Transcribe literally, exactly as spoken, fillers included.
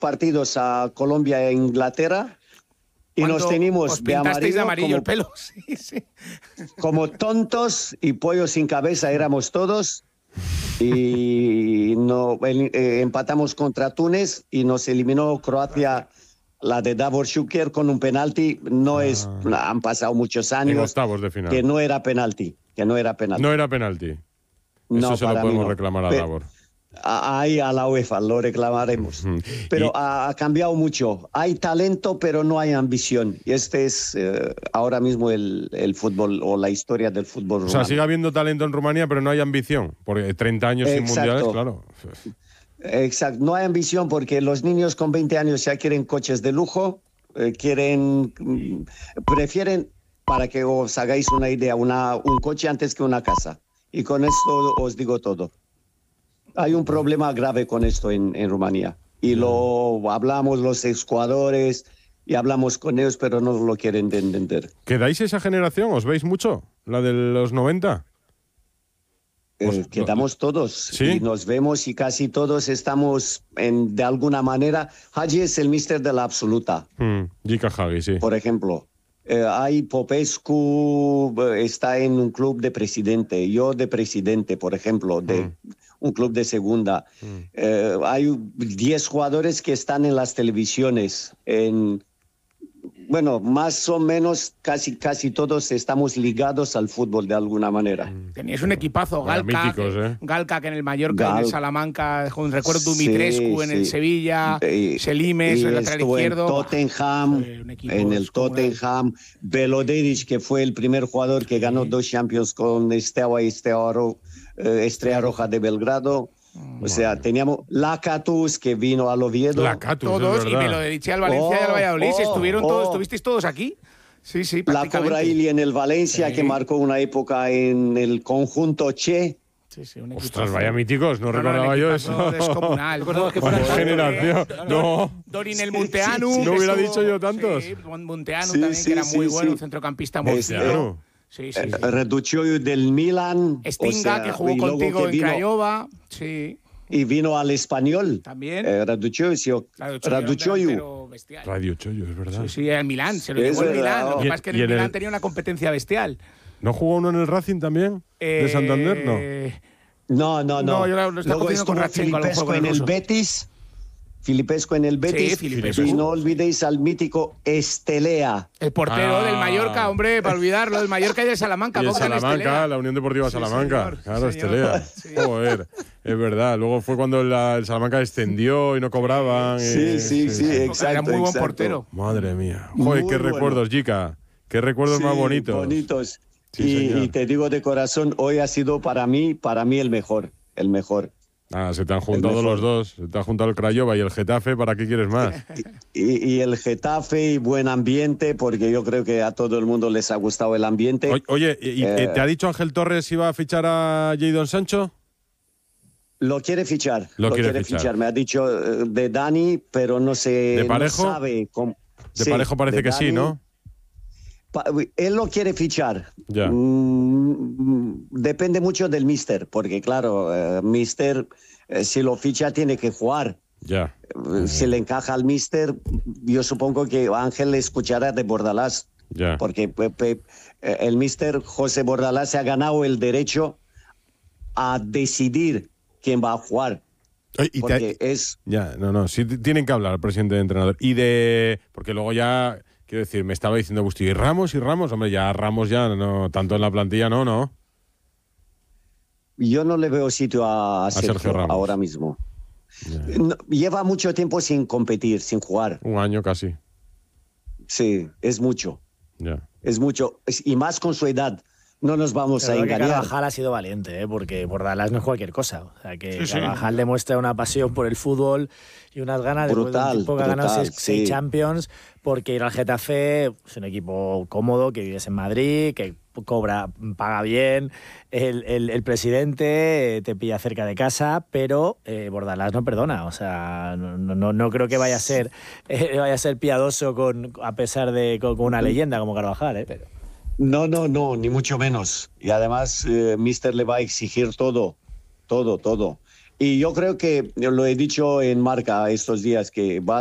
partidos a Colombia e Inglaterra y nos teníamos os pintasteis de amarillo, de amarillo como, el pelo. Sí, sí. Como tontos y pollos sin cabeza éramos todos. Y no, eh, empatamos contra Túnez y nos eliminó Croacia, la de Davor Šuker, con un penalti. No ah. es, han pasado muchos años. En octavos de final. Que no era penalti, que no era penalti. No era penalti. Eso no, se lo podemos no. reclamar a Pero, Davor. Ahí a la UEFA lo reclamaremos. Pero y... ha cambiado mucho. Hay talento, pero no hay ambición. Y este es eh, ahora mismo el, el fútbol o la historia del fútbol rumano. O sea, sigue habiendo talento en Rumanía, pero no hay ambición. Porque treinta años Exacto. sin mundiales, claro. Exacto. No hay ambición porque los niños con veinte años ya quieren coches de lujo, eh, quieren, prefieren, para que os hagáis una idea, una, un coche antes que una casa. Y con esto os digo todo. Hay un problema grave con esto en, en Rumanía y lo hablamos los exjugadores y hablamos con ellos, pero no lo quieren entender. ¿Quedáis esa generación? ¿Os veis mucho? ¿La de los noventa? Eh, quedamos todos. ¿Sí? Y nos vemos y casi todos estamos en, de alguna manera. Hagi es el míster de la absoluta. Mm, Jika Hagi, sí. Por ejemplo. Eh, hay Popescu, está en un club de presidente, yo de presidente, por ejemplo, de mm. un club de segunda. Mm. Eh, hay diez jugadores que están en las televisiones. En, bueno, más o menos casi, casi todos estamos ligados al fútbol de alguna manera. Teníais un equipazo, Galca, míticos, ¿eh? Galca que en el Mallorca, Gal... en el Salamanca, con recuerdo Dumitrescu sí, en sí. el Sevilla, y, Selimes, y el lateral izquierdo. En Tottenham, en el Tottenham, Belodedic, que fue el primer jugador que ganó sí. dos Champions con Steaua y Estrella, Ro eh, Estrella Roja de Belgrado. O sea, teníamos Lacatus, que vino al Oviedo. Lacatus, todos, y me lo dediché al Valencia oh, y al Valladolid. Oh, estuvieron todos, oh. ¿Estuvisteis todos aquí? Sí, sí, prácticamente. La Cobraili en el Valencia, sí. que marcó una época en el conjunto Che. Sí, sí, un Ostras, vaya míticos, no, no recordaba no, yo eso. Descomunal. No, que generación. No. Dorin el Munteanu. Sí, sí, no hubiera dicho yo tantos. Sí, Munteanu sí, también, sí, que era sí, muy sí, bueno, sí. un centrocampista muy bueno. Sí, sí, sí. Reduccio del Milan. Stinga, o sea, que jugó contigo en Craiova. Sí. Y vino al Español. También. Eh, Raduccio. Raduccio. Radio Choyo, es verdad. Sí, sí, el Milán. Se lo llevó el Milán. Lo que pasa es que en el Milán el... tenía una competencia bestial. ¿No jugó uno en el Racing también? Eh... ¿De Santander? No. No, no, no. No, yo lo, lo Luego estuvo con Filipescu en el Betis. Filipescu en el Betis. Sí, Filipescu. Y no olvidéis al mítico Estelea. El portero ah. del Mallorca, hombre, para olvidarlo, del Mallorca y del Salamanca. Y el Salamanca, la Unión Deportiva sí, Salamanca. Señor, claro, señor. Estelea. Sí. Joder, es verdad. Luego fue cuando la, el Salamanca descendió y no cobraban. Sí, y, sí, sí, sí, exacto. Era muy buen exacto. portero. Madre mía. Joder, muy qué bueno. recuerdos, Jika. Qué recuerdos sí, más bonitos. Bonitos. Sí, y, y te digo de corazón, hoy ha sido para mí, para mí el mejor. El mejor. Ah, se te han juntado los dos. Se te ha juntado el Craiova y el Getafe. ¿Para qué quieres más? Y, y el Getafe y buen ambiente, porque yo creo que a todo el mundo les ha gustado el ambiente. O, oye, ¿y, eh, ¿te ha dicho Ángel Torres si va a fichar a Jadon Sancho? Lo quiere fichar. Lo, lo quiere, quiere fichar. fichar. Me ha dicho uh, de Dani, pero no sé. ¿De Parejo? No sabe cómo. De sí, Parejo parece de que Dani, sí, ¿no? Pa él lo quiere fichar. Ya. Mm, depende mucho del míster, porque claro, eh, míster, eh, si lo ficha tiene que jugar. Ya. Eh, si le encaja al míster, yo supongo que Ángel le escuchará de Bordalás. Ya. Porque Pepe, eh, el míster José Bordalás se ha ganado el derecho a decidir quién va a jugar. Y porque te... es... Ya, no, no, sí tienen que hablar el presidente de entrenador. Y de... Porque luego ya... Quiero decir, me estaba diciendo Bustillo, ¿y Ramos y Ramos? Hombre, ya Ramos ya no, tanto en la plantilla no, ¿no? Yo no le veo sitio a, a Sergio, Sergio Ramos ahora mismo. Yeah. No, lleva mucho tiempo sin competir, sin jugar. Un año casi. Sí, es mucho. Yeah. Es mucho. Y más con su edad. No nos vamos Pero a engañar. Carvajal ha sido valiente, ¿eh? Porque Bordalás no es cualquier cosa. O sea, que sí, Carvajal sí. demuestra una pasión por el fútbol y unas ganas de brutal, un tipo que brutal, ha ganado seis, sí. seis Champions, porque ir al Getafe es un equipo cómodo, que vives en Madrid, que cobra, paga bien, el, el, el presidente te pilla cerca de casa, pero eh, Bordalás no perdona. O sea, no, no, no creo que vaya a ser eh, vaya a ser piadoso con, a pesar de con, con una leyenda como Carvajal, ¿eh? Pero... No, no, no, ni mucho menos. Y además, eh, míster le va a exigir todo, todo, todo. Y yo creo que, lo he dicho en Marca estos días, que va